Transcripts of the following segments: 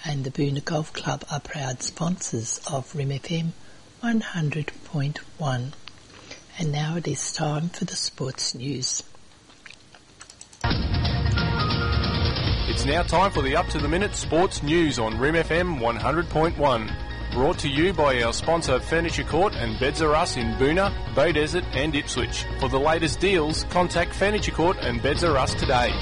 and the Boonah Golf Club are proud sponsors of Rim FM 100.1. And now it is time for the sports news. It's now time for the up-to-the-minute sports news on Rim FM 100.1. Brought to you by our sponsor Furniture Court and Beds R Us in Boonah, Beaudesert and Ipswich. For the latest deals, contact Furniture Court and Beds R Us today.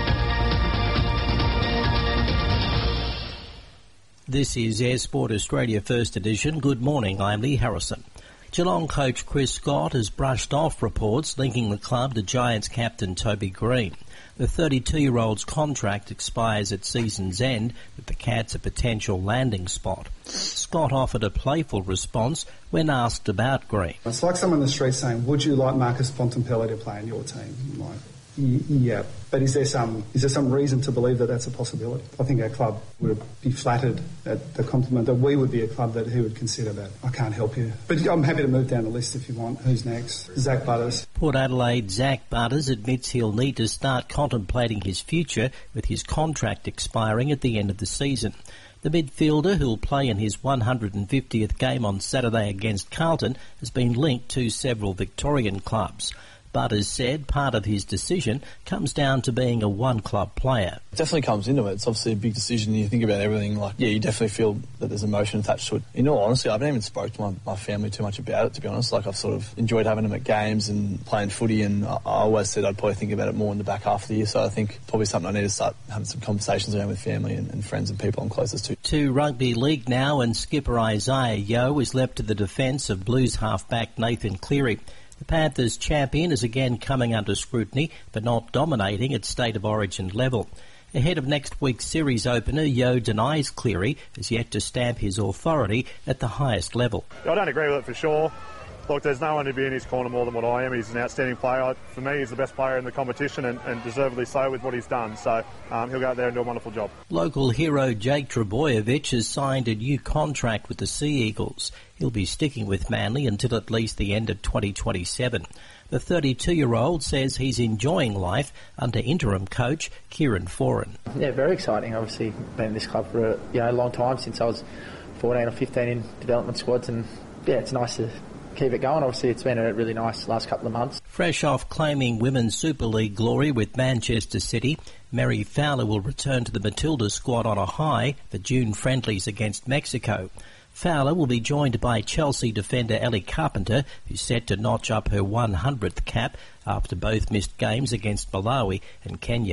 This is Air Sport Australia First Edition. Good morning, I'm Lee Harrison. Geelong coach Chris Scott has brushed off reports linking the club to Giants captain Toby Green. The 32-year-old's contract expires at season's end, with the Cats a potential landing spot. Scott offered a playful response when asked about Green. It's like someone in the street saying, would you like Marcus Bontempelli to play in your team? I'm like, yeah, but is there some reason to believe that that's a possibility? I think our club would be flattered at the compliment that we would be a club that he would consider that. I can't help you. But I'm happy to move down the list if you want. Who's next? Zach Butters. Port Adelaide Zach Butters admits he'll need to start contemplating his future with his contract expiring at the end of the season. The midfielder, who'll play in his 150th game on Saturday against Carlton, has been linked to several Victorian clubs. Butters said part of his decision comes down to being a one-club player. It definitely comes into it. It's obviously a big decision. You think about everything. You definitely feel that there's emotion attached to it. In all honesty, I haven't even spoke to my family too much about it, to be honest. I've sort of enjoyed having them at games and playing footy, and I always said I'd probably think about it more in the back half of the year. So I think probably something I need to start having some conversations around with family and friends and people I'm closest to. To rugby league now, and skipper Isaiah Yeo is left to the defence of Blues halfback Nathan Cleary. The Panthers champion is again coming under scrutiny, but not dominating at state of origin level. Ahead of next week's series opener, Yeo denies Cleary has yet to stamp his authority at the highest level. I don't agree with it for sure. Look, there's no one to be in his corner more than what I am. He's an outstanding player. For me, he's the best player in the competition and deservedly so with what he's done. So he'll go out there and do a wonderful job. Local hero Jake Trebojevic has signed a new contract with the Sea Eagles. He'll be sticking with Manly until at least the end of 2027. The 32-year-old says he's enjoying life under interim coach Kieran Foran. Yeah, very exciting. Obviously, been in this club for a long time, since I was 14 or 15 in development squads, and yeah, it's nice to keep it going. Obviously, it's been a really nice last couple of months. Fresh off claiming Women's Super League glory with Manchester City, Mary Fowler will return to the Matilda squad on a high for June friendlies against Mexico. Fowler will be joined by Chelsea defender Ellie Carpenter, who's set to notch up her 100th cap after both missed games against Malawi and Kenya.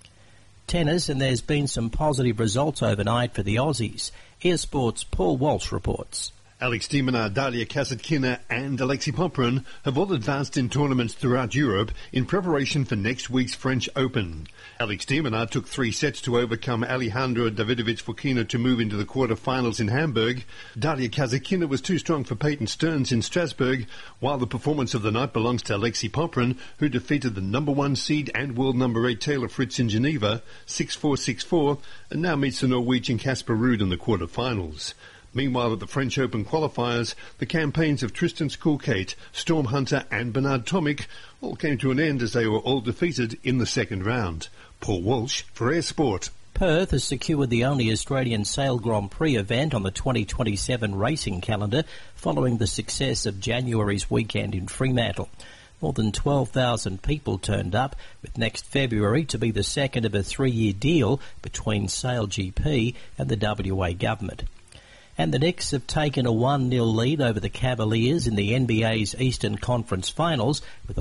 Tennis, and there's been some positive results overnight for the Aussies. Air Sports' Paul Walsh reports. Alex de Minaur, Daria Kasatkina and Alexei Popyrin have all advanced in tournaments throughout Europe in preparation for next week's French Open. Alex de Minaur took 3 sets to overcome Alejandro Davidovich Fokina to move into the quarter-finals in Hamburg. Daria Kasatkina was too strong for Peyton Stearns in Strasbourg, while the performance of the night belongs to Alexei Popyrin, who defeated the number 1 seed and world number 8 Taylor Fritz in Geneva 6-4, 6-4, and now meets the Norwegian Casper Ruud in the quarter-finals. Meanwhile, at the French Open qualifiers, the campaigns of Tristan Skulkate, Storm Hunter and Bernard Tomic all came to an end as they were all defeated in the second round. Paul Walsh for Air Sport. Perth has secured the only Australian Sail Grand Prix event on the 2027 racing calendar following the success of January's weekend in Fremantle. More than 12,000 people turned up, with next February to be the second of a 3-year deal between Sail GP and the WA government. And the Knicks have taken a 1-0 lead over the Cavaliers in the NBA's Eastern Conference Finals with a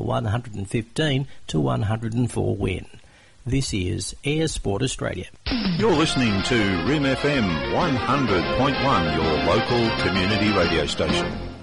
115-104 win. This is Air Sport Australia. You're listening to Rim FM 100.1, your local community radio station.